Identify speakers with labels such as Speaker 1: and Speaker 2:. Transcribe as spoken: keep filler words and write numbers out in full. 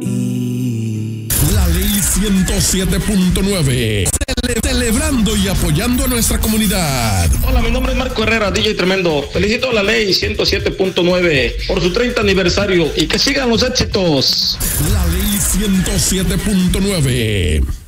Speaker 1: Y... La ley ciento siete punto nueve. Cele celebrando y apoyando a nuestra comunidad.
Speaker 2: Hola, mi nombre es Marco Herrera, D J Tremendo. Felicito a la ley ciento siete punto nueve por su treinta aniversario y que sigan los éxitos.
Speaker 1: La ley ciento siete punto nueve.